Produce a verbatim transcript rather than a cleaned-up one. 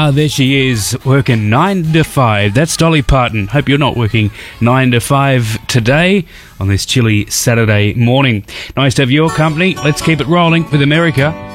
Ah, there she is, working nine to five. That's Dolly Parton. Hope you're not working nine to five today on this chilly Saturday morning. Nice to have your company. Let's keep it rolling with America.